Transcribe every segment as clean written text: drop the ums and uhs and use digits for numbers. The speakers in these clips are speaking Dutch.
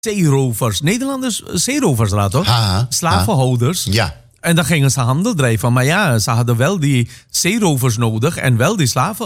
zeerovers. Nederlanders, zeeroversraad, toch? Slavenhouders. Ja. En dan gingen ze handel drijven. Maar ja, ze hadden wel die zeerovers nodig en wel die slaven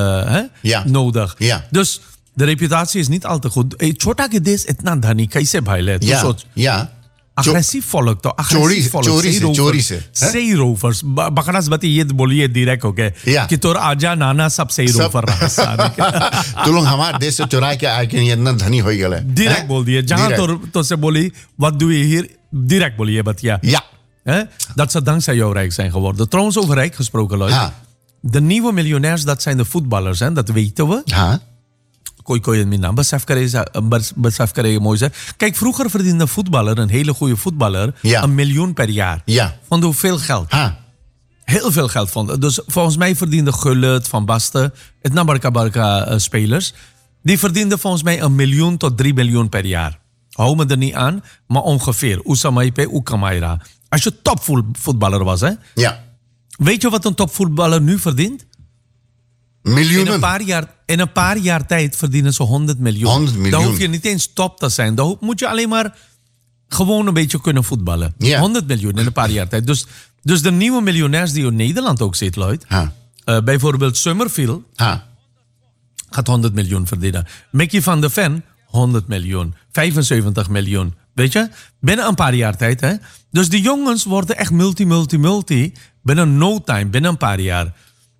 nodig. Ja. Dus de reputatie is niet al te goed. Chota ke desh itna dhani kaise bhaile? Ja. Agressief volk toch? Agressief volk. Zeerovers. Bakras bati ये बोलिए direct okay कि तोर आजा नाना सब zeerover रहा सारे. तू लोग हमारे देश से चुरा के आके इतना धनी हो गए. Direct बोल दिए. जहाँ तो से बोली wat doe je hier? Direct बोलिए बतिया. Ja. Dat ze dankzij jou rijk zijn geworden. Trouwens over rijk gesproken, Lloyd. De nieuwe miljonairs, dat zijn de voetballers, hè? Dat weten we. Kooi mijn naam. Besef kare mooi zijn. Kijk, vroeger verdiende een voetballer, een hele goede voetballer, $1 miljoen per jaar. Ja. Vond hoeveel geld? Heel veel geld vond. Dus volgens mij verdiende Gullit, Van Basten, het Nabarka spelers. Die verdienden volgens mij $1 miljoen tot $3 miljoen per jaar. Hou me er niet aan, maar ongeveer. Usamaipe, Ukamaira. Als je topvoetballer was, hè? Ja. Weet je wat een topvoetballer nu verdient? Miljoenen. In een paar jaar tijd verdienen ze 100 miljoen. 100 miljoen. Dan hoef je niet eens top te zijn. Dan moet je alleen maar gewoon een beetje kunnen voetballen. Ja. 100 miljoen in een paar jaar tijd. Dus de nieuwe miljonairs die in Nederland ook zit, Lloyd. Bijvoorbeeld Summerfield gaat 100 miljoen verdienen. Mickey van der Ven, 100 miljoen. 75 miljoen. Weet je? Binnen een paar jaar tijd. Hè? Dus die jongens worden echt multi. Binnen no time, binnen een paar jaar.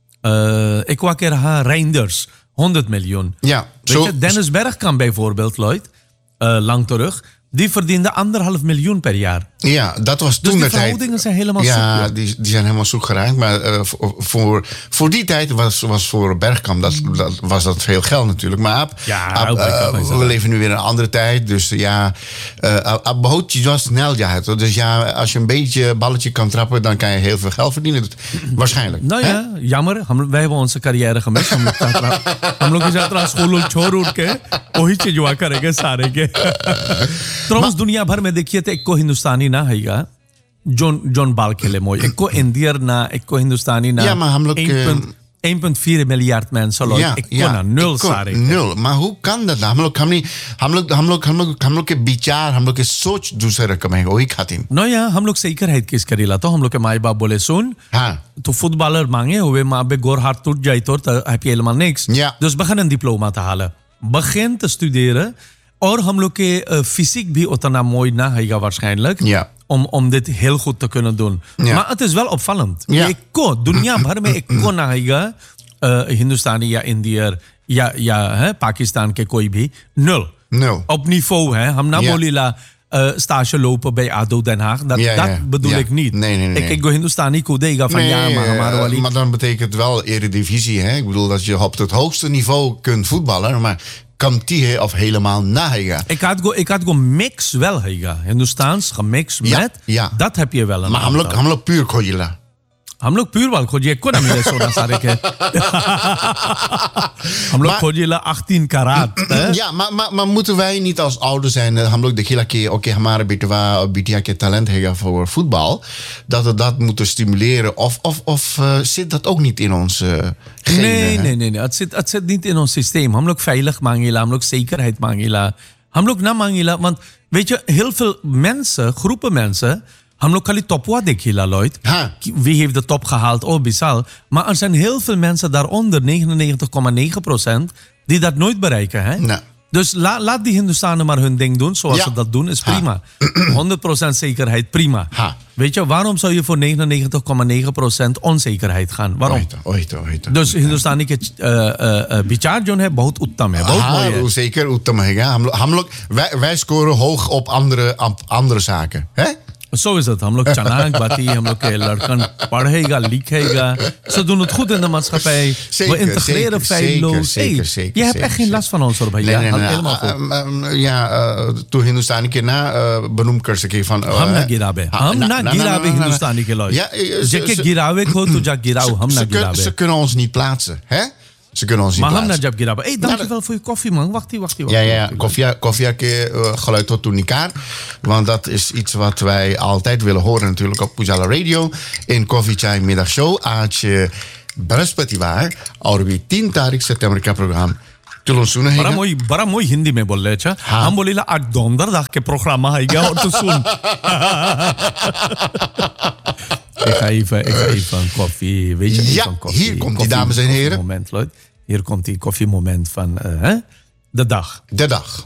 Ik wou keer Reinders, 100 miljoen. Ja. Weet je? Dennis Bergkamp bijvoorbeeld, Lloyd. Lang terug. Die verdiende 1,5 miljoen per jaar. Ja, dat was toen dus de die verhoudingen zijn helemaal zoek. Ja, die zijn helemaal zoek geraakt. Maar voor die tijd was voor Bergkamp was dat veel geld natuurlijk. Maar we leven nu weer in een andere tijd. Dus ja, Abhoutje was snel. Ja, dus ja, als je een beetje balletje kan trappen, dan kan je heel veel geld verdienen. Waarschijnlijk. Nou ja, jammer. Wij hebben onze carrière gemist. हम लोग यात्रा स्कूल छोड़ उठ के वही चीज हुआ करेंगे सारे के. Trouwens, दुनिया भर में देखिए तो एक को हिंदुस्तानी ना हैगा जोन बाल खेले मोय एक को इंडियर ना एक को हिंदुस्तानी ना. Ja, maar हम लोग 1,4 miljard mensen. Nul सारे. Nul. Maar hoe kan dat nou? हम लोग के विचार, हम लोग के सोच दूसरे रकम है वही खातिर. No ja, हम लोग zekerheid किस करेला तो हम लोग के माई बाप बोले सुन. तो voetballer मांगे हुए माँ बे गोर हाथ टूट जाए तो heb je helemaal niks. Dus begin een diploma te halen. Begin te studeren. और हम लोग के fysiek भी उतना mooi ना हैगा waarschijnlijk. Om dit heel goed te kunnen doen. Maar het is wel opvallend. दुनिया भर में एक को ना हैगा हिंदुस्तानी या इंडियर या पाकिस्तान के कोई भी nul. Op niveau है हम ना बोलीला stage lopen bij ADO Den Haag. Dat bedoel ik niet. Nee. Ik go Hindustani kudega van maar dan betekent het wel eredivisie. Hè? Ik bedoel dat je op het hoogste niveau kunt voetballen. Maar kan die of helemaal nahega. Ik had go mix wel hega. Hindustaans gemixt met. Dat heb je wel. Maar हम लोग puur खोजिला. हम लोग प्योर वाल खोजिए को ना मिले सोना सारे के. हम लोग खोजिला 18 karat. Ja, maar moeten wij niet als ouder zijn, हम लोग देखिला कि oké, हमारे बिटिया के talent हैगा voor voetbal, dat we dat moeten stimuleren of zit dat ook niet in ons genen? Nee. Het zit niet in ons systeem. हम लोग veilig mangila, हम लोग zekerheid mangila. हम लोग ना mangila, want weet je, heel veel mensen, groepen mensen, हम लोग खाली topwa देखिला Lloyd. Wie heeft de top gehaald? Oh, Bissal. Maar er zijn heel veel mensen daaronder, 99,9%, die dat nooit bereiken. Hè? Nee. Dus laat die Hindustanen maar hun ding doen zoals ze dat doen, is prima. 100% zekerheid, prima. Weet je, waarom zou je voor 99,9% onzekerheid gaan? Waarom? Dus Hindustani के विचार जो है बहुत उत्तम है, बहुत mooi है. Zeker उत्तम है. Wij scoren hoog op andere zaken, hè? Zo is het. हम लोग चनाक बाती, हम लोग के लड़कन पढ़ेगा, लिखेगा. Ze doen het goed in de maatschappij. We integreren feilloos. Zeker. Je hebt echt geen last van ons hoor. Helemaal goed. Toen Hindustani के ना बनूम कर सके van. हम ना गिरावे. हम ना गिरावे Hindustani के लोग. जेके गिरावे को तो जा गिराओ. हम ना गिरावे. Ze kunnen ons niet plaatsen, hè? Ze kunnen ons niet maar plaatsen. Hamna Jab Hey, dankjewel voor je koffie, man. Wacht. Ja. Koffie geluid tot Tunikar. Want dat is iets wat wij altijd willen horen natuurlijk op Pujala Radio. In Coffee Chai middagshow. Aatje Braspativar. Orbi 10 tarik september ka program. चलो सुनो बड़ा मोई हिंदी में बोल रहे अच्छा हम बोलेला आज donderdag के programma आएगा और तो सुन ik ga even een koffie, weet je? Ja, hier komt die, dames en heren. Moment, Lloyd. Hier komt die koffiemoment van de dag. De dag.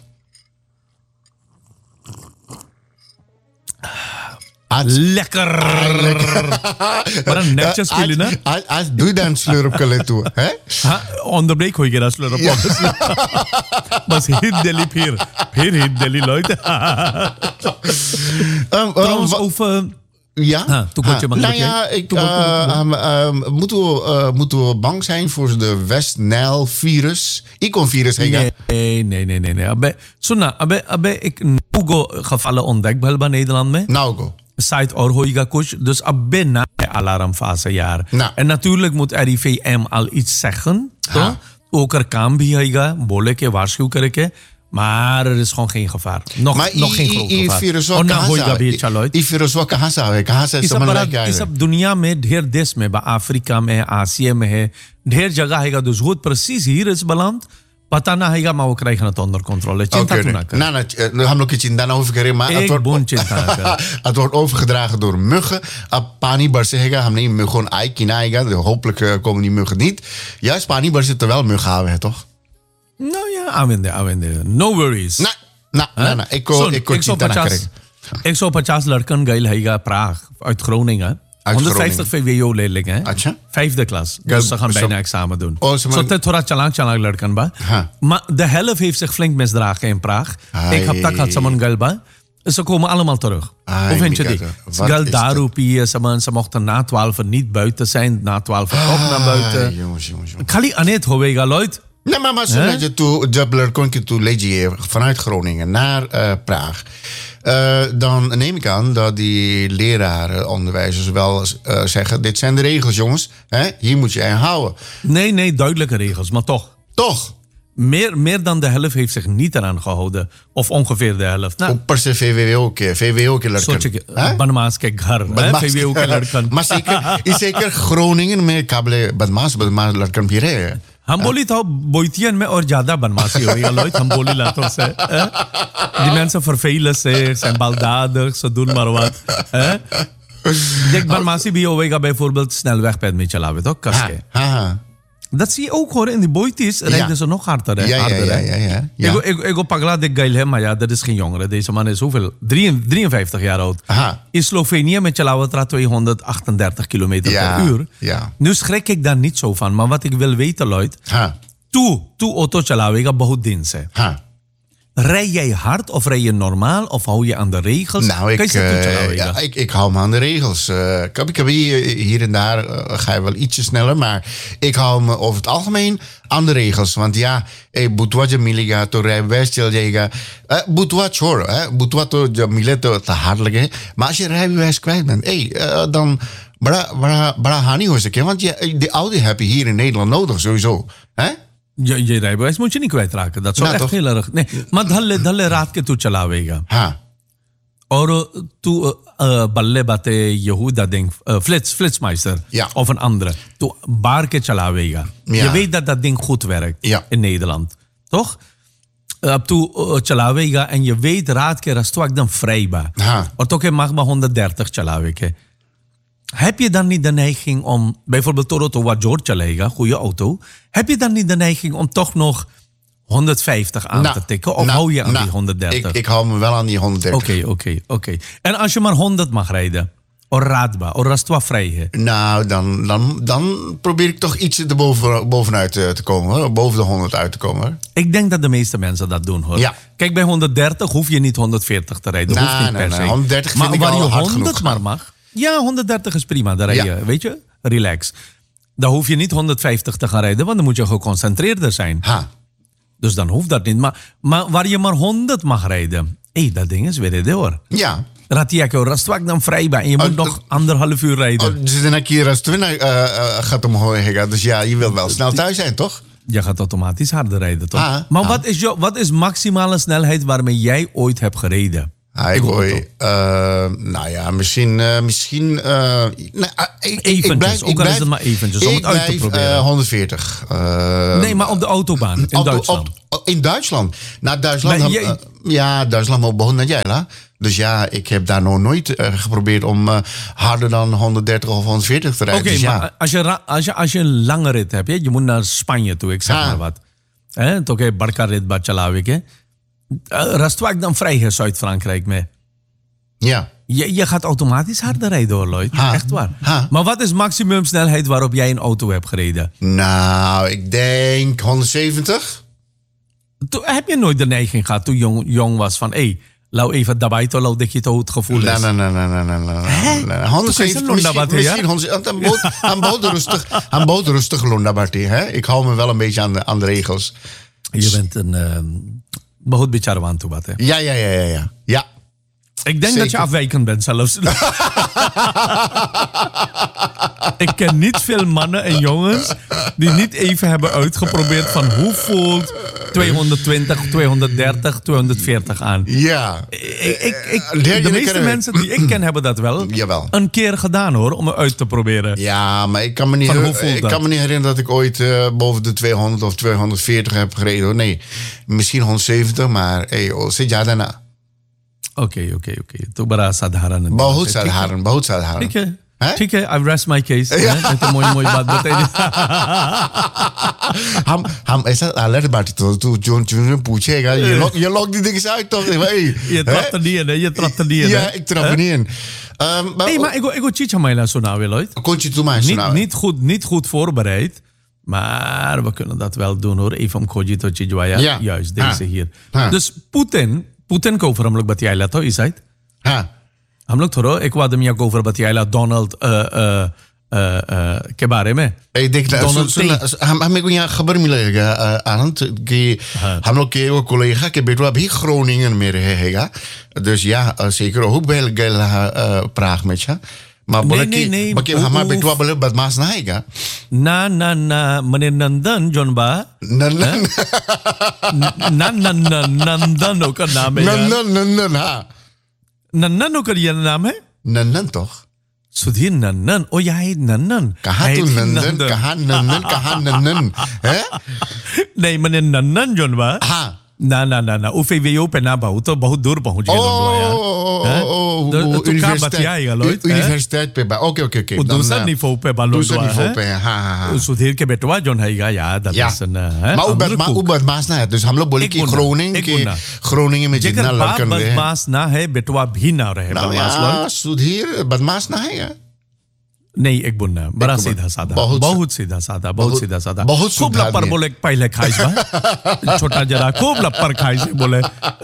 Lekker. Maar een netjes spelen, hè? Doe je dan slurpje toe, hè? Onderbreek hoe je dat slurp. Maar hit Delhi hier. Hier hit Delhi, Lloyd. Trouwens, over... Ja, moeten we bang zijn voor de West Nile virus? Icon-virus, nee. Abe, ik Naugo gevallen ontdekt bij Nederland mee. Naugo. Site Orhoiga Kush, dus abe na alarmfasejaar. En natuurlijk moet RIVM al iets zeggen. Ook er kan bij boleke waarschuwen. Maar er is gewoon geen gevaar. Nog geen groot gevaar. इस अब दुनिया में ढेर देश में अफ्रीका में आसिया में है ढेर जगह है dus goed precies hier is beland पता ना है maar we krijgen het onder controle चिंता तू ना कर we gaan ook iets in dan over krijgen maar het wordt overgedragen door muggen pani barse hega हम नहीं muggen ai kinaega hopelijk komen die muggen niet juist pani barse terwijl muggen hebben toch. Nou ja, aanwende. No worries. Nee. Ik zou 50 लड़कन गए हैगा Praag uit Groningen. 150 VWO leerlingen. Vijfde klas. Dus ze gaan bijna examen doen. Zo te थोड़ा चलाक लड़कन बा. Maar de helft heeft zich flink misdragen in Praag. Ik heb dat gehad samen gel ba. Ze komen allemaal terug. Hoe vind je die? Gel daru pië, ze mochten na 12 niet buiten zijn, na 12 ook naar buiten. Jongens. Kali anet hoega Lloyd. Nee, maar zo dat je toe Jabler kon je toe leger vanuit Groningen naar Praag. Dan neem ik aan dat die leraren, onderwijzers wel zeggen: dit zijn de regels, jongens. Hier moet je aan houden. Nee, duidelijke regels, maar toch. Toch? Meer dan de helft heeft zich niet eraan gehouden. Of ongeveer de helft. Per se VWO ke लड़कन. Badmaas ke ghar. VWO ke लड़कन. Maar zeker Groningen में काबिल बदमाश लड़कन भी रहे. हम बोली था बोइतियन में और ज्यादा बदमाशी हो गई Lloyd हम बोली laten ze die mensen vervelen zich zijn baldadig ze doen maar wat dik बदमाशी भी होगा bijvoorbeeld snelweg पे में चलावे तो कस के dat zie je ook hoor in die boities rijden ze nog harder. Ja. Ik pagla de geil hè maar ja dat is geen jongere deze man is hoeveel 53 jaar oud. In Slovenië met Chalawatra 238 kilometer per uur. Nu schrik ik daar niet zo van maar wat ik wil weten Lloyd. Tu auto chalawega bahut din se. Rij jij hard of rij je normaal of hou je aan de regels? Nou, ik hou me aan de regels. Hier en daar ga je wel ietsje sneller, maar ik hou me over het algemeen aan de regels. Want ja, butuwa jamiliga to rijbewijs childjega. Butuwa chor, butuwa to jamile to te hard lege. Maar als je rijbewijs kwijt bent, dan bra hani ho sake. Want die Audi heb je hier in Nederland nodig sowieso, hè? Je rijbewijs moet je niet kwijtraken. Dat zou echt heel erg... Nee, maar dhalle raat ke tu chalaवेगा. Or tu balle bate Yehuda ding flitsmeister of een andere. Tu bar ke chalaवेगा. Je weet dat dat ding goed werkt in Nederland. Toch? Tu chalaवेगा en je weet raad ke rastuak dan vrijba. Or toch mag maar 130 chalaवेगा. Heb je dan niet de neiging om, bijvoorbeeld Toronto Wajor Chalega, goede auto, heb je dan niet de neiging om toch nog 150 aan te tikken? Of hou je aan die 130? Ik hou me wel aan die 130. Oké. En als je maar 100 mag rijden, or raadba, or rastwa vrij. Nou, dan probeer ik toch iets bovenuit te komen, hoor. Boven de 100 uit te komen. Hoor. Ik denk dat de meeste mensen dat doen, hoor. Ja. Kijk, bij 130 hoef je niet 140 te rijden. Dat hoeft niet per se. 130 vind maar ik waar al je hard 100 genoeg. maar mag. Ja, 130 is prima. Daar rij je, weet je, relax. Dan hoef je niet 150 te gaan rijden, want dan moet je geconcentreerder zijn. Dus dan hoeft dat niet. Maar waar je maar 100 mag rijden, dat ding is weer hoor. Ja. Ratiako, rastwak dan vrij bij en je moet nog 1,5 uur rijden. Dus dan keer rastwina gaat omhoog. Dus ja, je wilt wel snel thuis zijn, toch? Je gaat automatisch harder rijden, toch? Maar wat is maximale snelheid waarmee jij ooit hebt gereden? Highway. Nou ja, misschien. Eventjes, ook al is het maar eventjes, om het uit te proberen. 140. Nee, maar op de autobaan in Duitsland. In Duitsland? Nou, Duitsland. Duitsland moet begonnen naar Jijla. Dus ja, ik heb daar nog nooit geprobeerd om harder dan 130 of 140 te rijden. Oké, dus maar als je een lange rit hebt, je moet naar Spanje toe, ik zeg maar wat. Oké, barca rit bachalawik. Rastwijk dan vrij in Zuid-Frankrijk mee. Ja. Je gaat automatisch harder rijden hoor, Lloyd. Echt waar. Maar wat is maximum snelheid waarop jij een auto hebt gereden? Nou, ik denk 170. Heb je nooit de neiging gehad toen je jong was van... Lau even daarbij te lau dat je het gevoel is. Nee. 170 misschien. Aan boot rustig Londabati. Ik hou me wel een beetje aan de regels. Je bent een... Behoud beetje aan toe wat, hè? Ja. Ik denk dat je afwijkend bent zelfs. Ik ken niet veel mannen en jongens die niet even hebben uitgeprobeerd van hoe voelt 220, 230, 240 aan. Ja. De meeste mensen die ik ken hebben dat wel een keer gedaan hoor, om het uit te proberen. Ja, maar ik kan me niet herinneren dat ik ooit boven de 200 of 240 heb gereden. Hoor. Nee, misschien 170, maar zit jij daarna? Oké. तो बड़ा साधारण बहुत साधारण ठीक है I rest my case तो मोई बात बताइए हम ऐसा अलर्ट बात तो जो पूछेगा ये लोग die uit toch je trapt er niet in je trapt er niet in ja ik trap er niet in maar ik chicha maila sunawe Lloyd niet goed voorbereid. Maar we kunnen dat wel doen hoor even om Cogito Chijwaya juist deze hier dus Putin को ऊपर हम लोग बतियाला तो इस साइड हम लोग थोड़ा एक बार दुनिया को ऊपर बतियाला डोनाल्ड के बारे में ik denk हमें को यहाँ खबर मिलेगा आनंद कि हम लोग के वो collega के बेटवा भी Groningen में रहेगा dus ja zeker ook wel Praag met je maar nee हमारा बेटवा बोले बदमाश ना आएगा ना मने नंदन जोनबा नंदन का नाम है नंदन हाँ नंदन का ये नाम है नंदन तो सुधीर नंदन ओ यार नंदन कहाँ तू कहाँ नंदन है नहीं मने नंदन जोनबा हाँ ना उफेवियो पे ना बहुत दूर पहुंच गया universiteit पे ओके दूसरा niveau पे हाँ सुधीर के बेटवा जोन है यार dat is een maar hoe बदमाश ना है dus हम लोग बोले कि Groningen में जितना लड़कन रहे बदमाश ना है बेटवा भी ना रहे बदमाश सुधीर बदमाश ना है नहीं एक बुन्ना बड़ा सीधा साधा बहुत सीधा साधा खूब लप्पर बोले पहले खाइस बा छोटा जरा खूब लप्पर खाइस बोले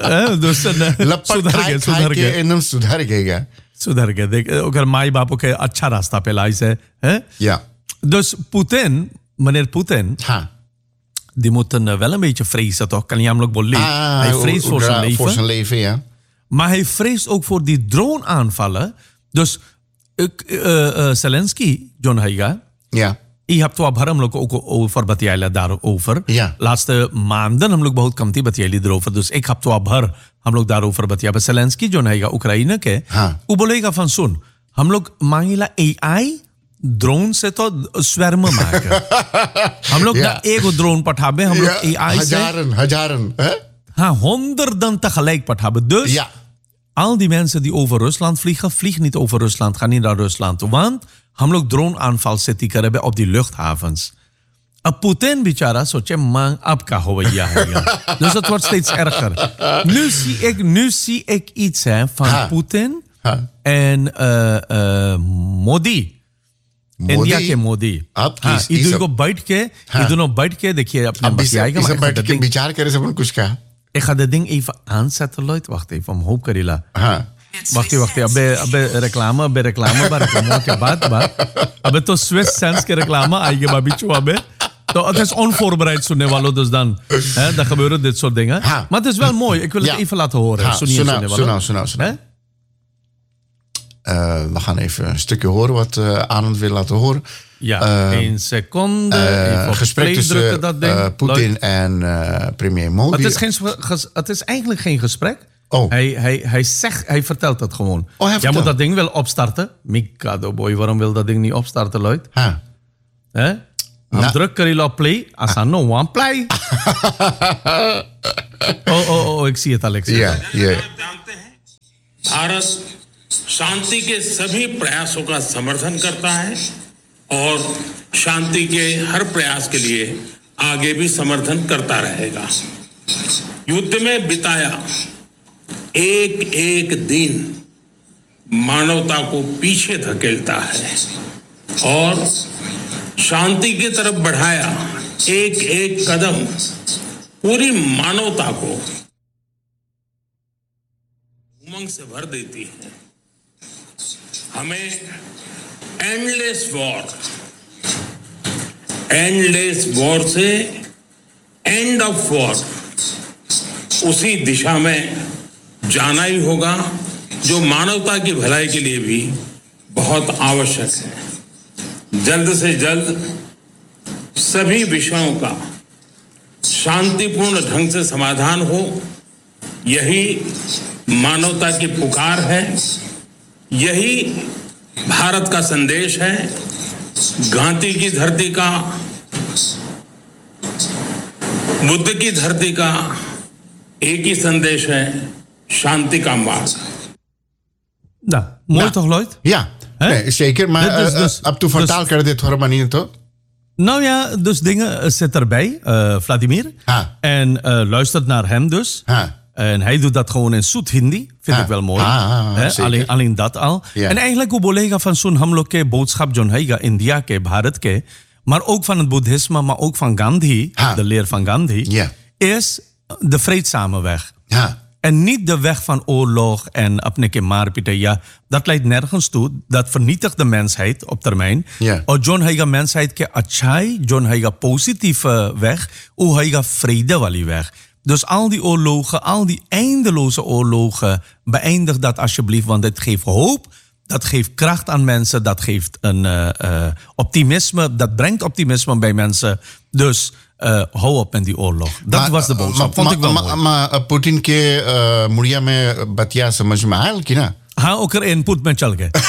सुधर गए देख अगर माई बापू के अच्छा रास्ता पे लाइस है dus Putin die moet wel een beetje vrezen toch kan hij namelijk wel hij vreest voor zijn leven maar hij vreest ook voor die drone aanvallen dus Zelensky John Haiga je hebt तो हम लोग को over बतियाला daarover laatste maanden हम लोग बहुत कमती बतियाली daarover dus ik heb तो भर हम लोग daarover बतिया Zelensky John Haiga Oekraïne के वो बोलेगा फन सुन हम लोग मांगेला AI ड्रोन से तो स्वर्म maken हम लोग ना एक ड्रोन पठाबे हम लोग AI से हजारन हाँ honderden tegelijk पठाबे dus al die mensen die over Rusland vliegen, vliegen niet over Rusland, gaan niet naar Rusland. Want हम लोग drone aanval zitten krijgen op die luchthavens. Putin bichara soche man ab ka ho भैया है dus het wordt steeds erger. Nu zie ik iets van Putin en Modi. India के मोदी इधर को बैठ के देखिए अपने विचार करे सब कुछ का ik ga dat ding even aanzetten, Lloyd. Wacht even, omhoog Karila. Wacht. Abbe reclame, maar reclame के बाद. Abbe तो Swiss Sense के reclame आएगी बाबीचो abbe. तो het is onvoorbereid सुनने वालों dus dan gebeuren dit soort dingen. Maar het is wel mooi. Ik wil het even laten horen. Sunau. We gaan even een stukje horen wat Anand wil laten horen. Ja, 1 seconde. Gesprek tussen Poetin en premier Modi. Het is eigenlijk geen gesprek. Oh. Hij vertelt het gewoon. Jij moet dat ding wel opstarten. Mikado boy, waarom wil dat ding niet opstarten, Lloyd? Hè? Dan druk er op play. Als hij no one play. ik zie het, Alex. Ja. Bharat शांति के सभी प्रयासों का समर्थन करता है और शांति के हर प्रयास के लिए आगे भी समर्थन करता रहेगा। युद्ध में बिताया एक एक दिन मानवता को पीछे धकेलता है और शांति की तरफ बढ़ाया एक एक कदम पूरी मानवता को उमंग से भर देती है। हमें एंडलेस वॉर से एंड ऑफ वॉर उसी दिशा में जाना ही होगा जो मानवता की भलाई के लिए भी बहुत आवश्यक है। जल्द से जल्द सभी विषयों का शांतिपूर्ण ढंग से समाधान हो, यही मानवता की पुकार है, यही भारत का संदेश है। गांधी की धरती का, बुद्ध की धरती का एक ही संदेश है, शांति का मार्ग। Mooi toch, Lloyd? Ja, nee, zeker. Maar op de vertaal kan je dit horen, maar niet toch? Nou ja, dus dingen zit erbij, Vladimir. En luistert naar hem dus. En hij doet dat gewoon in zoet Hindi. Vind ik wel mooi. Alleen dat al. En eigenlijk hoe bolega van zo'n hamlo ke boodschap John Haiga, India ke, Bharat ke, maar ook van het boeddhisme, maar ook van Gandhi, de leer van Gandhi, is de vreedzame weg. En niet de weg van oorlog en apne ke maarpieten. Ja, dat leidt nergens toe. Dat vernietigt de mensheid op termijn. Och John Haiga mensheid ke achai, John Haiga positieve weg, o Haiga vrede wali weg. Dus al die oorlogen, al die eindeloze oorlogen, beëindig dat alsjeblieft, want het geeft hoop. Dat geeft kracht aan mensen, dat geeft een optimisme, dat brengt optimisme bij mensen. Dus hou op met die oorlog. Dat was de boodschap, vond ik wel mooi. Maar Putin ke मुड़िया में बतिया समझ में आया कि ना? हाँ ओकर इनपुट में चल गए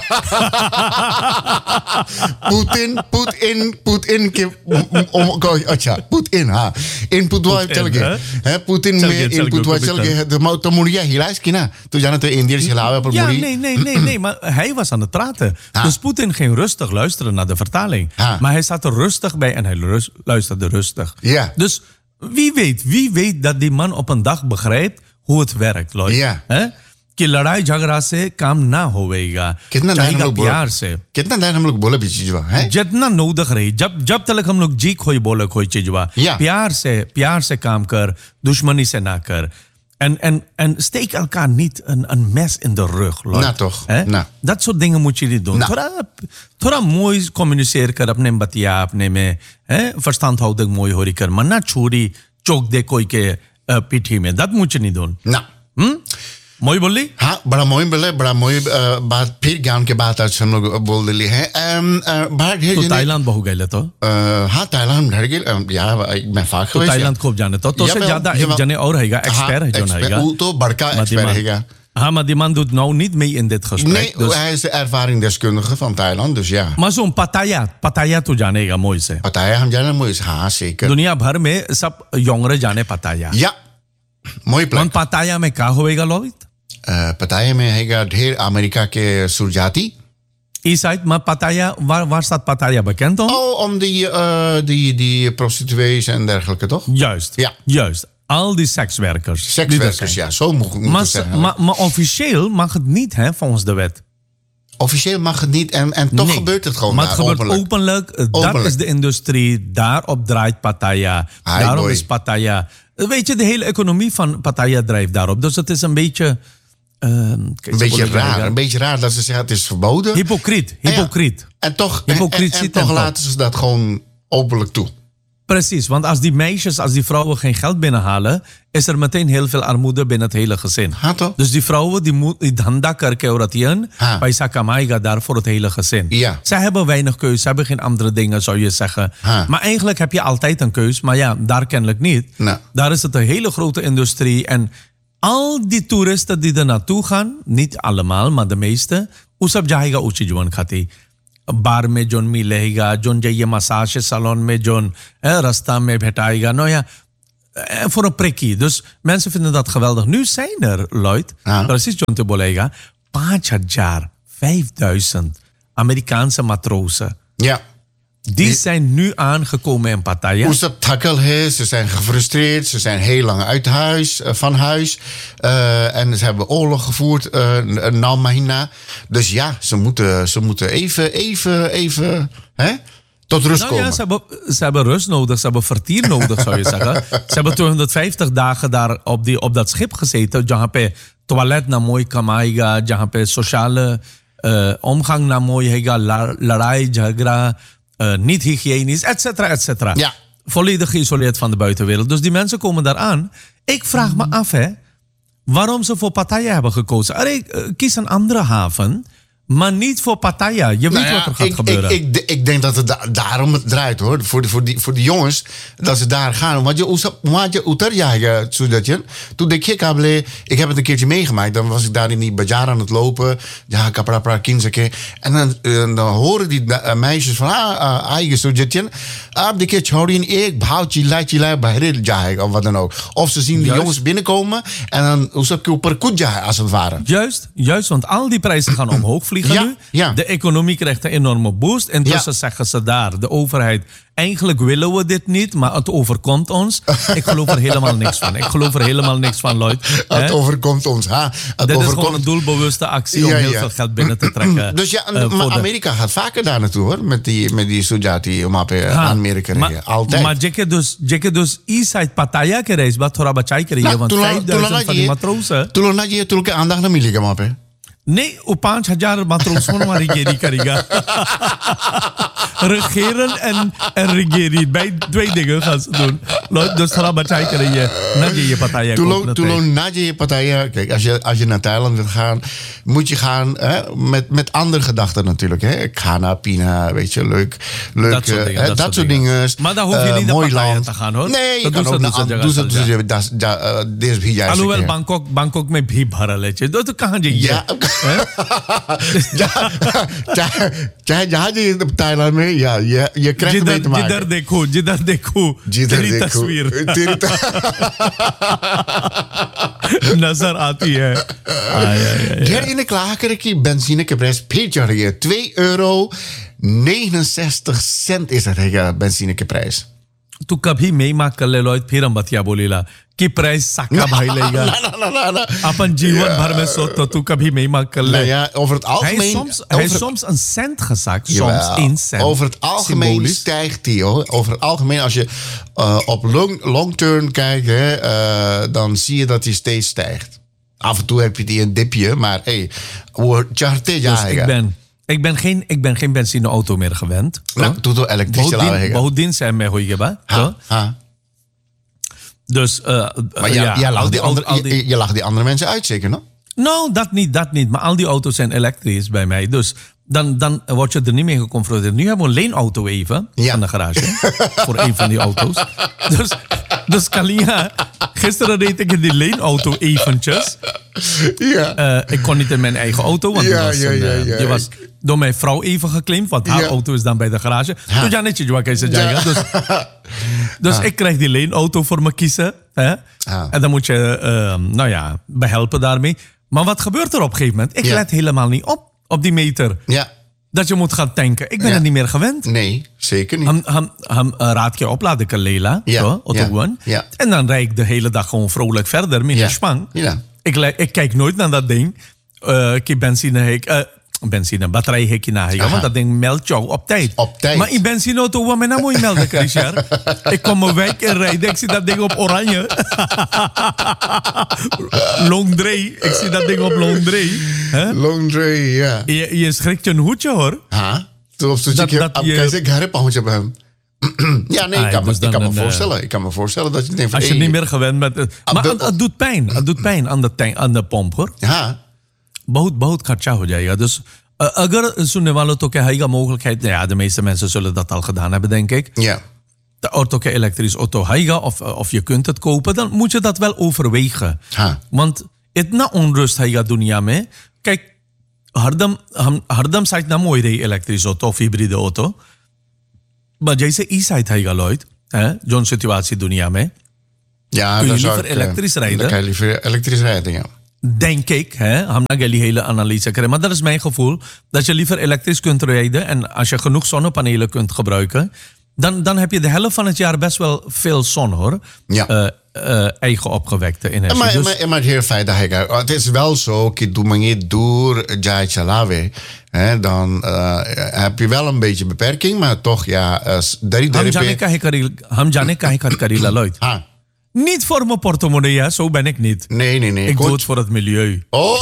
पुतिन के अच्छा पुतिन हाँ इनपुट हुआ चल गए हैं पुतिन में इनपुट हुआ चल गए तो मुड़िया हिलाइस की ना तो जाना तो इंडियन हिलावे पर मुड़ी nee maar hij was aan het praten dus Poetin ging rustig luisteren naar de vertaling maar hij zat er rustig bij en hij luisterde rustig dus wie weet dat die man op een dag begrijpt hoe het werkt Lloyd कि लड़ाई झगड़ा से काम ना होवेगा चाहेगा प्यार से कितना देर हम लोग बोले भी चीजवा है जितना नौदख रही जब तक हम लोग जी खोई बोले खोई चीजवा प्यार से काम कर दुश्मनी से ना कर en steek elkaar niet een mes in de rug Lloyd. Nou toch dat soort dingen moet je niet doen थोड़ा mooi communiceren कर अपने बतिया अपने में verstandhouding mooi होरी कर maar ना छुरी चोक दे कोई के पीठी में dat moet je niet doen मोई बोली हाँ बड़ा मोई बात फिर ज्ञान के बात आज हम लोग बोल दिली है तो ताइलांद बहु गए तो हाँ ताइलांद ढड़ गए यार मैं फाक तो ताइलांद खूब जाने तो से ज्यादा एक जने और हैगा एक्सपर्ट है जोन हैगा वो तो बड़का एक्सपर्ट हैगा हाँ maar die man doet nou niet mee in dit gesprek nee dus hij is de ervaringsdeskundige van Thailand dus ja maar zo'n Pattaya तो जानेगा मोई से Pattaya हम जाने मोई हाँ zeker दुनिया भर में सब योंगरे जाने Pattaya ja मोई प्लान Pattaya में क्या होएगा लोग Pattaya में हैगा ढेर अमेरिका के सुरजाती Eastside, maar Pattaya, waar staat Pattaya bekend om? Oh, om die prostituees en dergelijke, toch? Juist, juist. Al die sekswerkers. Sekswerkers, ja, zo moet ik zeggen. Maar officieel mag het niet, hè, volgens de wet. Officieel mag het niet en toch gebeurt het gewoon. Maar het gebeurt openlijk. Dat is de industrie. Daarop draait Pattaya. Daarom is Pattaya. Weet je, de hele economie van Pattaya drijft daarop. Dus het is een beetje... een beetje raar dat ze zeggen het is verboden. Hypocriet. Ja. En toch, toch laten ze dat gewoon openlijk toe. Precies, want als die vrouwen geen geld binnenhalen, is er meteen heel veel armoede binnen het hele gezin. Dus die vrouwen die dhanda karke auratiyan, paisa kamaega daar voor het hele gezin. Ja. Zij hebben weinig keus, ze hebben geen andere dingen, zou je zeggen. Maar eigenlijk heb je altijd een keus, maar ja, daar kennelijk niet. Nou. Daar is het een hele grote industrie en Al die toeristen die er naartoe gaan, niet allemaal, maar de meeste, usab jaiga uchi juan khati. Bar में जोन मिलेगा जोन जाइए massage salon में जोन रास्ता में भेटाएगा nou ja voor een prikkie. Dus mensen vinden dat geweldig. Nu zijn er, Lloyd, precies John te Bolega, 5.000 Amerikaanse matrozen. Ja. Die zijn nu aangekomen in Pattaya. Hoe dat takkel is, ze zijn gefrustreerd, ze zijn heel lang uit huis, van huis. En ze hebben oorlog gevoerd, Mahina. Dus ja, ze moeten even tot rust komen. Ja, ze hebben rust nodig, ze hebben vertier nodig, zou je zeggen. Ze hebben 250 dagen daar op dat schip gezeten. Jahan pe toilet na mooi kamaiga, jahan pe sociale omgang na mooi hega, larai, jagra. Niet hygiënisch, et cetera. Ja. Volledig geïsoleerd van de buitenwereld. Dus die mensen komen daar aan. Ik vraag me af, waarom ze voor Pattaya hebben gekozen. Kies een andere haven, maar niet voor Pattaya. Je weet wat er gaat gebeuren. Ik denk dat het daarom het draait, hoor. Voor die jongens, dat ze daar gaan. Want je utarjagen, zodatje. Toen ik ik heb het een keertje meegemaakt. Dan was ik daar in die bazaar aan het lopen. Ja, kapra kinzake. En dan horen die meisjes van, eigen zodatje. Die keer chorien, ik behoud je lijtje bij jagen of wat dan ook. Of ze zien die jongens binnenkomen en dan usap per kutja als het ware. Juist, want al die prijzen gaan omhoog vliegen nu. Ja. De economie krijgt een enorme boost. Intussen zeggen ze daar, de overheid, eigenlijk willen we dit niet, maar het overkomt ons. Ik geloof er helemaal niks van. Lloyd. Het overkomt ons. Dit is gewoon een doelbewuste actie om heel veel geld binnen te trekken. Dus maar Amerika gaat vaker daar naartoe, hoor. Met die Sujati om Amerika. Altijd. Maar je dus Eastside Pattaya gereisd, wat thora bachai krijgen, want 5.000 van die matrozen. Toen had je tulke aandacht naar Miliga, mape. Nee, op 5.000 matrozen maar regering krijgen. Regeren en regeren. Bij 2 dingen gaan ze doen. Dus thora bachai krijgen. Nadje je Pattaya. Toen nadje je Pattaya. Kijk, als je naar Thailand wilt gaan, moet je gaan met andere gedachten natuurlijk. Ik ga naar Pina, weet je, leuk. Dat soort dingen. Maar daar hoef je niet naar Pattaya te gaan, hoor. Nee, je kan ook naar alhoewel Bangkok met bhi bhara leche. Dat kan je. Ja. जहाँ जी Thailand में ये क्रैक में जिधर देखो तेरी तस्वीर नजर आती है. ढेर इन्हें klaar करें कि benzine के प्राइस फिर चढ़ गया. €2.69 is het benzine के प्राइस. तू कभी मेमा कर ले लॉयड फिर हम बतिया बोलेला कि प्राइस साका भाई लेगा. अपन जीवन भर में सोचतो तू कभी मेमा कर ले. Ja, over het algemeen. Hij is soms een cent gezakt, soms 1 cent. Over het algemeen symbolisch stijgt die, hoor. Over het algemeen, als je op long term kijkt, dan zie je dat die steeds stijgt. Af en toe heb je die een dipje, maar ik ben geen benzineauto meer gewend. Nou, doe toch elektrisch laten. Bovendien zijn mij goeie ba. Dus maar je lacht die andere mensen uit, zeker, no? Nou, dat niet. Maar al die auto's zijn elektrisch bij mij. Dus dan word je er niet mee geconfronteerd. Nu hebben we een leenauto even aan de garage. Voor een van die auto's. Dus Kalia, gisteren reed ik in die leenauto eventjes. Ja. Ik kon niet in mijn eigen auto, want die was door mijn vrouw even geclaimd. Want haar auto is dan bij de garage. Dus ja, netjes wat ik zei. Dus ik krijg die leenauto voor me kiezen. En dan moet je behelpen daarmee. Maar wat gebeurt er op een gegeven moment? Ik let helemaal niet op die meter. Ja. Dat je moet gaan tanken. Ik ben er niet meer gewend. Nee, zeker niet. Raad je opladen kan Lela. Ja. En dan rijd ik de hele dag gewoon vrolijk verder. Met een spang. Ja. Ik kijk nooit naar dat ding. Ik heb batterijhekje na. Want dat ding meldt jou op tijd. Maar in benzineauto, wat mij nou moet je melden, Christian? Ik kom mijn wijk in rijden. Ik zie dat ding op oranje. Longdray. Ik zie dat ding op Longdray. Longdray, ja. Je schrikt je een hoedje, hoor. Ja, nee, ik kan me voorstellen dat je denkt van... Als je niet meer gewend bent... Maar het doet pijn. Het doet pijn aan de pomp, hoor. Ja. बहुत खर्चा हो जाएगा. Dus अगर सुनने वालों तो क्या है mogelijkheid, ja, de meeste mensen zullen dat al gedaan hebben, denk ik. Ja. de auto ke elektrische auto haiga of je kunt het kopen, dan moet je dat wel overwegen. Want het na onrust haiga dunia mee. Kijk, hardam site na mooi de elektrische auto of hybride auto. Maar जैसे e-site haiga Lloyd, zo'n situatie dunia mee. Ja, kun je liever elektrisch rijden? Dan kan je liever elektrisch rijden, ja. Denk ik, हम ना die hele analyse krijgen. Maar dat is mijn gevoel, dat je liever elektrisch kunt rijden en als je genoeg zonnepanelen kunt gebruiken, dan heb je de helft van het jaar best wel veel zon, hoor. Ja. Eigen opgewekte energie. Maar heel fijn dat het is wel zo, dat doe je niet door Jai Chalawe, dan heb je wel een beetje beperking, maar toch, ja. Ham jane kahe karila Lloyd. Niet voor mijn portemonnee, ja, zo ben ik niet. Nee. Ik doe het voor het milieu. Oh.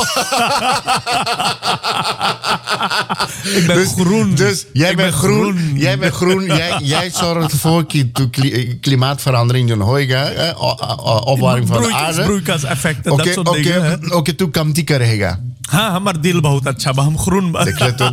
Ik ben groen. Dus jij bent groen. Jij zorgt ervoor dat klimaatverandering doen hoiga, opwarming van de aarde. Broeikaseffecten, dat soort dingen. Oké, toen kan die krijgen. Maar deel bahut acha ba hum groen ba.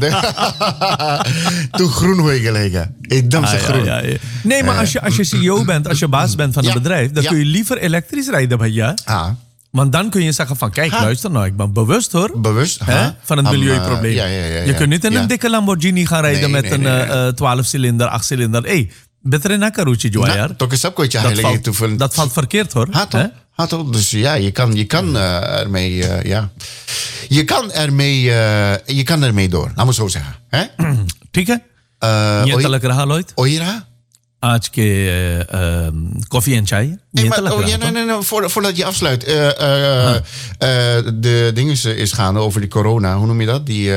Toen groen hoiga liggen. एकदम से groen. Nee, maar als je CEO bent, als je baas bent van een bedrijf, dan kun je liever elektrisch rijden, भैया. Want dan kun je zeggen van, kijk, luister nou, ik ben bewust hoor. Bewust, van het milieuprobleem. Je kunt niet in een dikke Lamborghini gaan rijden met een 12-cilinder, 8-cilinder. Beter na karuchi joyar. Dat valt verkeerd hoor. Dus ja, je kan ermee, je kan ermee door. Laat me zo zeggen. ठीक है? ये तलक रहा Lloyd? Oira? आज के koffie en chai. Nee, voordat je afsluit. De dingen is gaande over die corona. Hoe noem je dat? Die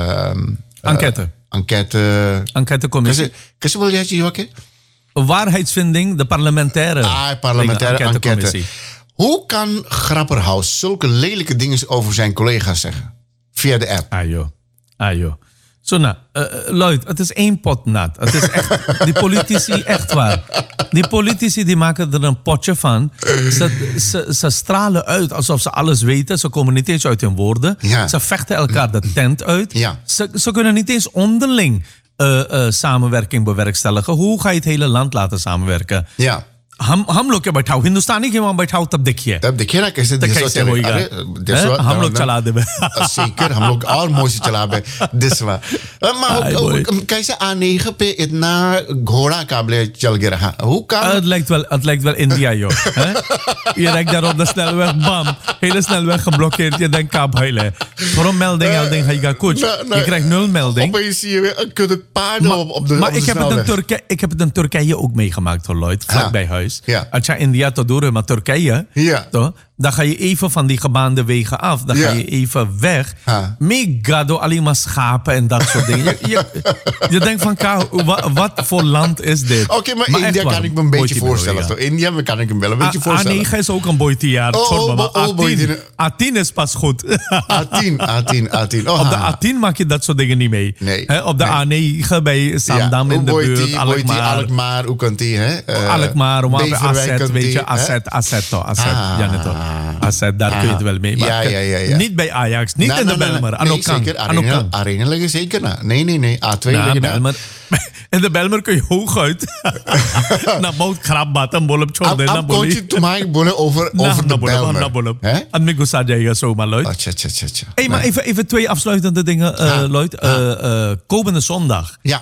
enquêtecommissie. Kan wil jij je Waarheidsvinding, de parlementaire enquête. Hoe kan Grapperhaus zulke lelijke dingen over zijn collega's zeggen? Via de app. Ajo. Zo nou, Lloyd, het is één pot nat. Het is echt, die politici, echt waar. Die politici die maken er een potje van. Ze stralen uit alsof ze alles weten. Ze komen niet eens uit hun woorden. Ja. Ze vechten elkaar de tent uit. Ja. Ze kunnen niet eens onderling samenwerking bewerkstelligen. Hoe ga je het hele land laten samenwerken? Ja. हम लोग क्या बैठाओ हिंदुस्तानी के वहां बैठाओ तब देखिए ना कैसे हम लोग चला दे zeker हम लोग और मोशी चला बे दिसवा maar कैसे A9 पे इतना घोड़ा काबले चल गया रहा hoe kan het lijkt wel India joh je rijdt daar op de snelweg bam hele snelweg geblokkeerd je denkt kaaphuilen voor een melding hij coach je krijgt 0 melding opeens zie je weer kunnen paarden op de maar ik heb het in Turkije ook meegemaakt hoor Lloyd vlakbij huis. Als je India te doen, maar Turkije, dan ga je even van die gebaande wegen af. Dan ga je even weg. Mega door alleen maar schapen en dat soort dingen. Je denkt van, wat voor land is dit? Oké, maar India kan ik me een beetje voorstellen. Toch? India kan ik me wel een beetje voorstellen. A9 is ook een boytijaar. A10 is pas goed. A10. Op de A10 maak je dat soort dingen niet mee. Nee. Op de A9 bij Sandam in de buurt. Alkmaar, hoe kan die? Alkmaar, Asset, weet je, Asset. Asset, daar kun je het wel mee maken. Ja. Niet bij Ajax, niet in de Belmer. Nee, zeker. Arena liggen zeker na. Nee. A2 liggen na. In de Belmer kun je hooguit naar Mount Krabbat en Bolop Chorde. Am coach to mij bolen over de Belmer. En Migo Sajaya zomaar, Lloyd. Hey, maar even 2 afsluitende dingen, Lloyd. Komende zondag. Ja.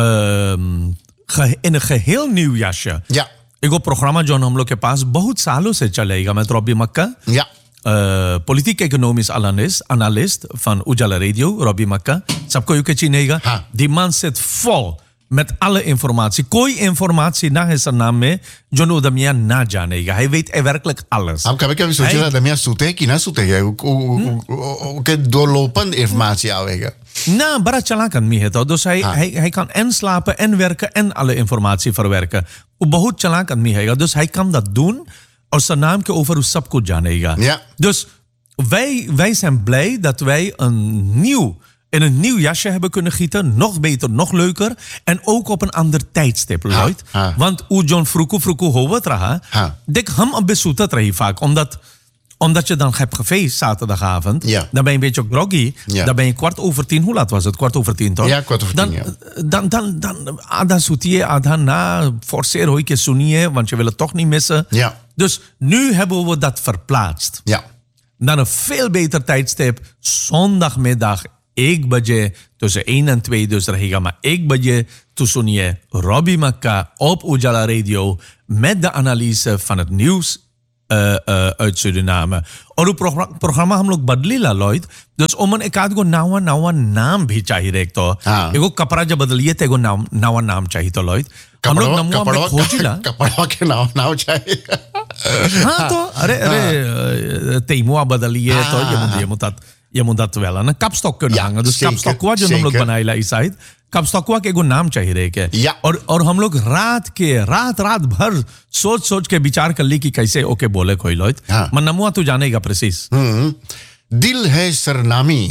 In een geheel nieuw jasje. Ja. एक प्रोग्राम जो हम लोग के पास बहुत सालों से चलेगा met Robbie Makka. Ja. Politiek-economisch analist van Ujala Radio, Robbie Makka. Sabko je चिनेगा. Die man zit vol met alle informatie. कोई informatie na is naam में जो Udamia na जानेगा. Hij weet werkelijk alles. Am kami socha Udamia suteki na suteki. Hoe doorlopende informatie aanwegen. Nou, bara chalakan mi है तो. Dus hij kan en slapen en werken en alle informatie verwerken. बहुत चलाक आदमी है dus hij kan dat doen और zijn naam के over सब कुछ जानेगा. Ja. Dus wij zijn blij dat wij in een nieuw jasje hebben kunnen gieten. Nog beter, nog leuker. En ook op een ander tijdstip, Lloyd. Want hoe John Fruku hoort raha. Dik ham abbe soetat rahi vaak. Omdat je dan hebt gefeest zaterdagavond. Ja. Dan ben je een beetje groggy. Ja. Dan ben je 10:15. Hoe laat was het? 10:15 toch? Ja, 10:15, Dan adan soetie, adan na. Forceer hoe je soenie, want je wil het toch niet missen. Ja. Dus nu hebben we dat verplaatst. Ja. Naar een veel beter tijdstip. Zondagmiddag, 1 baje. Tussen 1 en 2, dus rehiga maar 1 baje. Tussen je Robbie Makka op Ujala Radio. Met de analyse van het nieuws uit Suriname. और वो प्रोग्राम हम लोग बदली ला Lloyd dus om een एकाध को नवा नाम भी चाहिए एक तो एगो कपड़ा जब बदलिए तो एगो नवा नाम चाहिए तो लॉयड हम लोग नमवा में खोजिला कपड़ा के नाम चाहिए हाँ तो अरे तेमुआ बदलिए तो ये मुद्दा तो वेला ना kapstok kunnen hangen dus kapstok जो हम लोग बनाइला इस साइड kapstokwa के एगो नाम चाहिए रे के और हम लोग रात भर सोच के विचार कर ली कि कैसे ओके बोले कोई लॉयड मन नमुआ तू जानेगा प्रेसिस दिल है सरनामी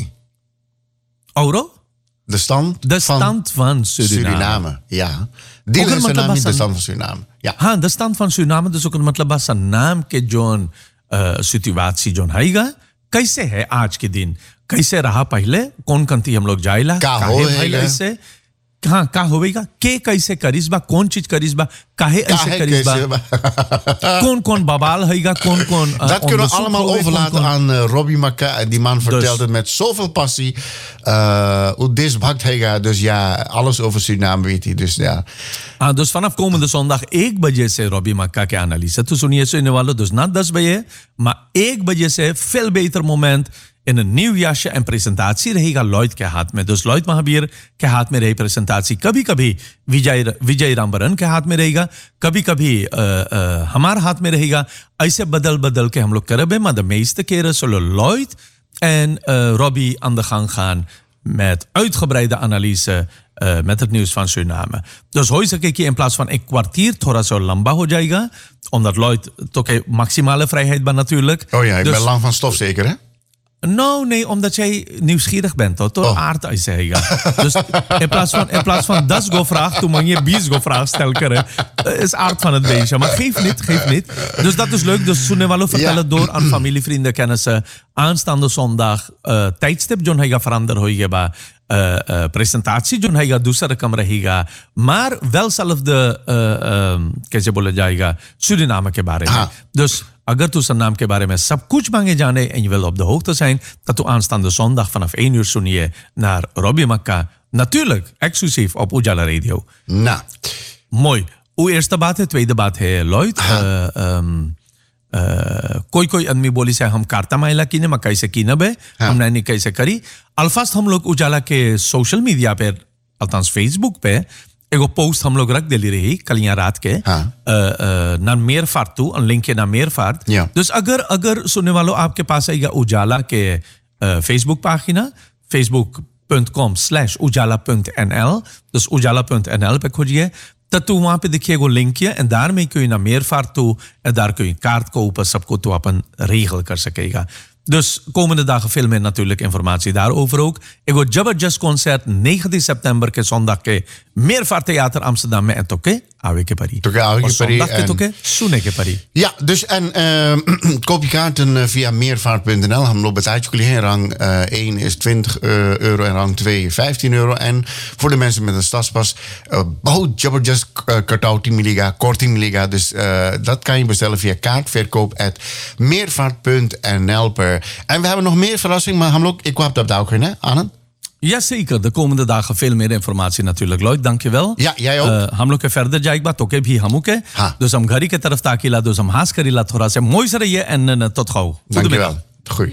औरो de stand van Suriname. Ja. Dil है Sarnami de stand van Suriname. Ja. हाँ de stand van Suriname dus ook het मतलब बस नाम के जोन सिचुएशन जोन हैगा कैसे है आज के दिन कैसे रहा पहले कौन कंती हम लोग जाइला काहे भाईला इससे कहाँ का होवेगा के कैसे करिसबा कौन चीज करिसबा काहे ऐसे करिसबा कौन बबाल हैगा कौन dat kunnen we allemaal overlaten aan Robbie Makka. Die man vertelt het met zoveel passie. Hoe desbakt हैगा dus ja alles over Suriname weet hij dus ja. Dus vanaf komende zondag 1 बजे से Robbie Makka के analyse तो सुनिए सुनने वालों dus na 10 बजे maar 1 बजे से veel beter moment in een nieuw jasje en presentatie रहेगा लॉयड के हाथ में dus लॉयड महावीर के हाथ में रही प्रेजेंटेशन कभी विजय रामबरन के हाथ में रहेगा कभी हमारे हाथ में रहेगा ऐसे बदल के हम लोग करेंगे maar de meeste keren zullen Lloyd en Robbie aan de gang gaan met uitgebreide analyse met het nieuws van Suriname. Dus hoor je in plaats van een kwartier थोड़ा सा लंबा हो जाएगा omdat Lloyd toch maximale vrijheid ben natuurlijk. Oh ja, ik ben lang van stof zeker hè? Nou, nee, omdat jij nieuwsgierig bent, toch? Door aard uit zeggen. Dus in plaats van das go vraag, toen man je bies go vraag stellen, is aard van het beestje. Maar geef niet. Dus dat is leuk. Dus Sunewalo vertellen door aan familie, vrienden, kennissen. Aanstaande zondag, tijdstip, John Hega veranderen, hoe je bij presentatie, John Hega doesere kamera higa. Maar wel zelfde, कैसे बोला जाएगा, Suriname के बारे में. Dus अगर तू सरनाम के बारे में सब कुछ मांगे जाने en je wil op de hoogte zijn, dat tu aanstaande zondag vanaf 1 uur sunie naar Robbie Makka. Natuurlijk, exclusief op Ujala Radio. Nou. Mooi. Uw eerste baat है, tweede baat है Lloyd. कोई आदमी बोली से हम कार्ता माइला कीने मैं कैसे कीना बे हमने नहीं कैसे करी अल्फास्ट हम लोग उजाला के सोशल मीडिया पे अल्तांस फेसबुक पे एगो पोस्ट हम लोग रख देली रही कलियां रात के ना मेरफार्ट टू लिंक के ना मेरफार्ट dus अगर सुनने वालों आपके पास आएगा उजाला के फेसबुक पागिना facebook.com/ujala.nl dus ujala.nl पे खोजिए तब तो वहाँ पे देखिए वो लिंक है en daarmee kun je naar Meervaart toe en daar kun je kaart kopen सबको तो अपन regel कर सकेगा. Dus komende dagen veel meer natuurlijk informatie daarover ook. Ego Jabberjust concert 19 september ke zondag ke Meervaart Theater Amsterdam में en toke आवे के परी. Toke आवे के परी en toke सुने के परी. Ja, dus en koop je kaarten via meervaart.nl. हम लोग बता चुके हैं rang 1 is €20 en rang 2 €15 en voor de mensen met een stadspas बहुत Jabberjust कटौती मिलेगा, korting मिलेगा. Dus dat kan je bestellen via kaartverkoop@meervaart.nl En we hebben nog meer verrassing, maar Hamlok, ik hoop dat ook hè, Anand? Jazeker, de komende dagen veel meer informatie natuurlijk. Lloyd, dankjewel. Ja, jij ook. हम लोग के फर्दर जाएगा तो के भी हमू के dus हम घरी के तरफ ताकीला dus हम हास करीला थोड़ा से मोई से रहिए en tot gauw. Dankjewel. Goed.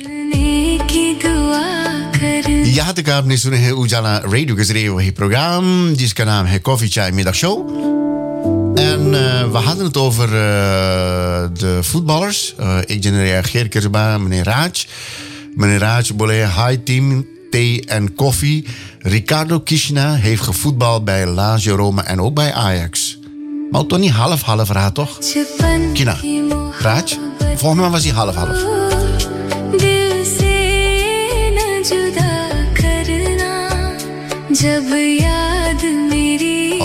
यहाँ तक आपने सुने हैं उजाला रेडियो के जरिए वही प्रोग्राम जिसका नाम है कॉफी चाय middagshow. En we hadden het over de voetballers. Ik reageer Kersba, meneer Raj. Meneer Raj, boleh hi team, thee en koffie. Ricardo Kishna heeft gevoetbald bij Lazio Roma en ook bij Ajax. Maar toch niet half raad, toch? Kina, Raj, volgens mij was hij half.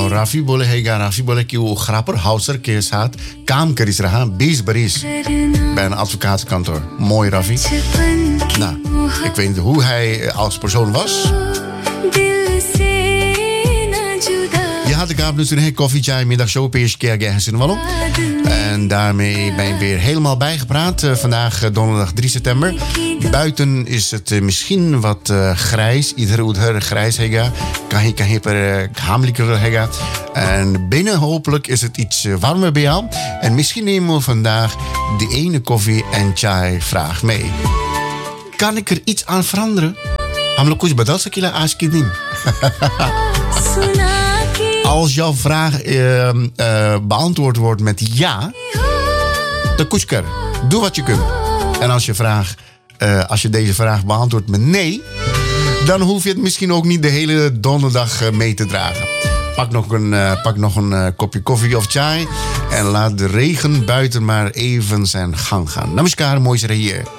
Nou, Rafi boleh kiu grapperhouser keeshaat kaamkeris raha beesbaris bij een advocatenkantoor. Mooi, Rafi. Nou, ik weet niet hoe hij als persoon was. Je had ik nu een koffie, chai, middagshow, peers keer in Wallon. En daarmee ben ik weer helemaal bijgepraat. Vandaag donderdag 3 september. Buiten is het misschien wat grijs. Ieder grijs hega. Kan je per hamelijker hega. En binnen hopelijk is het iets warmer bij jou. En misschien nemen we vandaag de ene koffie en chai vraag mee. Kan ik er iets aan veranderen? Hamelijk badal sakila askidim. Als jouw vraag beantwoord wordt met ja, dan kusker. Doe wat je kunt. En als je deze vraag beantwoordt met nee, dan hoef je het misschien ook niet de hele donderdag mee te dragen. Pak nog een kopje koffie of chai en laat de regen buiten maar even zijn gang gaan. Namaskar, moois hier.